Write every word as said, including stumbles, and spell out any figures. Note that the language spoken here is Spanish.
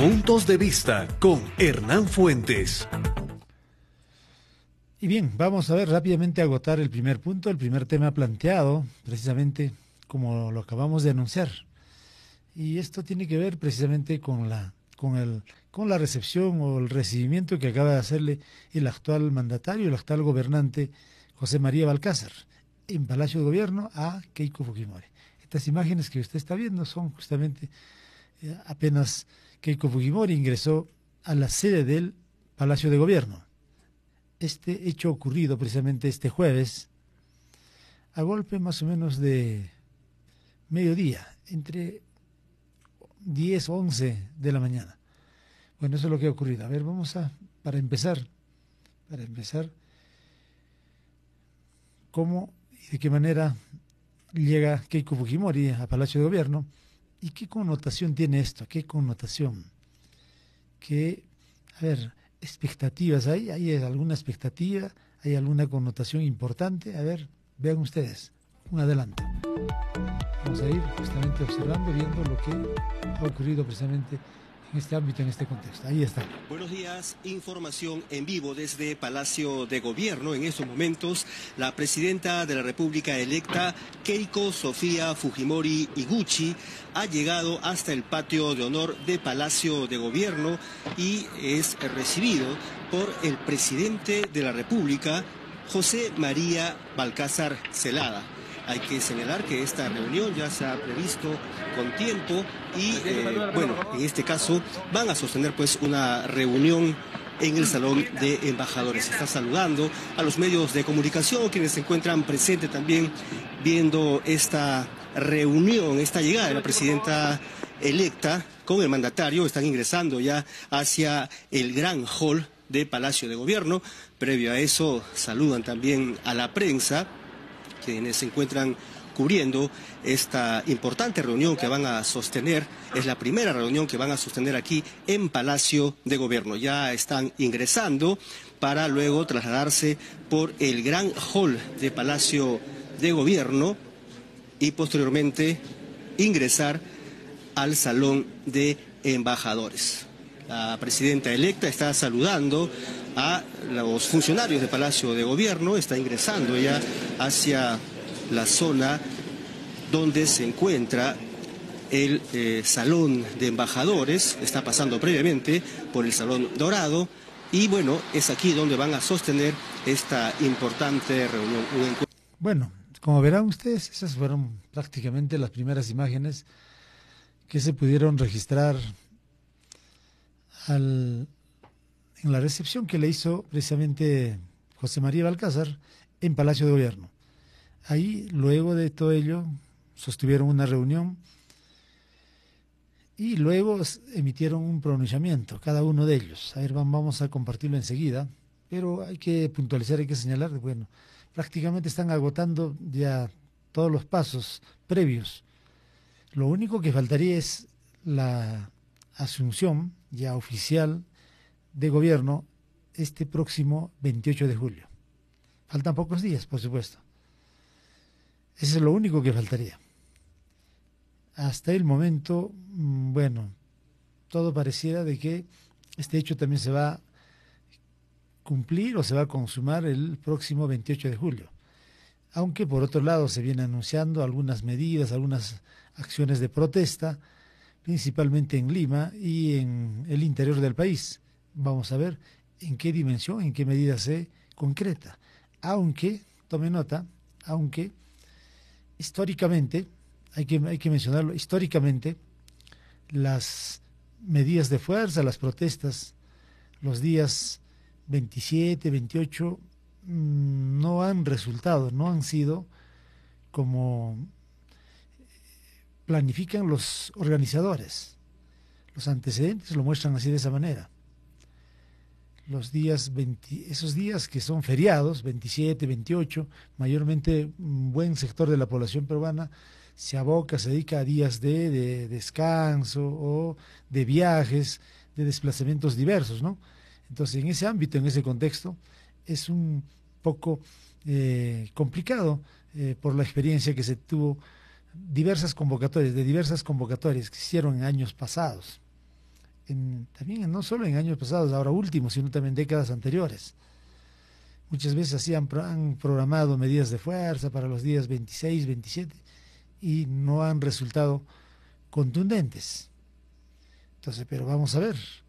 Puntos de Vista con Hernán Fuentes. Y bien, vamos a ver rápidamente agotar el primer punto, el primer tema planteado, precisamente como lo acabamos de anunciar. Y esto tiene que ver precisamente con la, con el, con la recepción o el recibimiento que acaba de hacerle el actual mandatario, el actual gobernante José María Balcázar, en Palacio de Gobierno a Keiko Fujimori. Estas imágenes que usted está viendo son justamente eh, apenas Keiko Fujimori ingresó a la sede del Palacio de Gobierno. Este hecho ocurrido precisamente este jueves, a golpe más o menos de mediodía, entre diez o once de la mañana. Bueno, eso es lo que ha ocurrido. A ver, vamos a, para empezar, para empezar, cómo y de qué manera llega Keiko Fujimori a Palacio de Gobierno y qué connotación tiene esto, qué connotación, qué, a ver, expectativas hay, hay alguna expectativa, hay alguna connotación importante. A ver, vean ustedes, un adelanto. Vamos a ir justamente observando, viendo lo que ha ocurrido precisamente en este ámbito, en este contexto. Ahí está. Buenos días, información en vivo desde Palacio de Gobierno. En estos momentos, la presidenta de la República electa, Keiko Sofía Fujimori Iguchi, ha llegado hasta el patio de honor de Palacio de Gobierno y es recibido por el presidente de la República, José María Balcázar Zelada. Hay que señalar que esta reunión ya se ha previsto con tiempo y, eh, bueno, en este caso van a sostener pues una reunión en el Salón de Embajadores. Está saludando a los medios de comunicación, quienes se encuentran presentes también viendo esta reunión, esta llegada de la presidenta electa con el mandatario. Están ingresando ya hacia el gran hall de Palacio de Gobierno. Previo a eso saludan también a la prensa, quienes se encuentran cubriendo esta importante reunión que van a sostener. Es la primera reunión que van a sostener aquí en Palacio de Gobierno. Ya están ingresando para luego trasladarse por el gran hall de Palacio de Gobierno y posteriormente ingresar al Salón de Embajadores. La presidenta electa está saludando a los funcionarios de Palacio de Gobierno, está ingresando ya hacia la zona donde se encuentra el eh, Salón de Embajadores. Está pasando previamente por el Salón Dorado y bueno, es aquí donde van a sostener esta importante reunión. Bueno, como verán ustedes, esas fueron prácticamente las primeras imágenes que se pudieron registrar al, en la recepción que le hizo precisamente José María Balcázar en Palacio de Gobierno. Ahí, luego de todo ello, sostuvieron una reunión y luego emitieron un pronunciamiento, cada uno de ellos. A ver, vamos a compartirlo enseguida, pero hay que puntualizar, hay que señalar, bueno, prácticamente están agotando ya todos los pasos previos. Lo único que faltaría es la asunción ya oficial de gobierno este próximo veintiocho de julio. Faltan pocos días, por supuesto. Eso es lo único que faltaría. Hasta el momento, bueno, todo pareciera de que este hecho también se va a cumplir o se va a consumar el próximo veintiocho de julio. Aunque por otro lado se vienen anunciando algunas medidas, algunas acciones de protesta, principalmente en Lima y en el interior del país. Vamos a ver en qué dimensión, en qué medida se concreta. Aunque, tome nota, aunque históricamente, hay que, hay que mencionarlo, históricamente, las medidas de fuerza, las protestas, los días veintisiete, veintiocho, mmm, no han resultado, no han sido como planifican los organizadores. Los antecedentes lo muestran así, de esa manera. Los días veinte, esos días que son feriados, veintisiete, veintiocho, mayormente un buen sector de la población peruana se aboca, se dedica a días de, de descanso o de viajes, de desplazamientos diversos, ¿no? Entonces, en ese ámbito, en ese contexto, es un poco eh, complicado eh, por la experiencia que se tuvo, diversas convocatorias, de diversas convocatorias que se hicieron en años pasados. en, también no solo en años pasados, ahora últimos, sino también décadas anteriores. Muchas veces así han, han programado medidas de fuerza para los días veintiséis, veintisiete y no han resultado contundentes. Entonces, pero vamos a ver.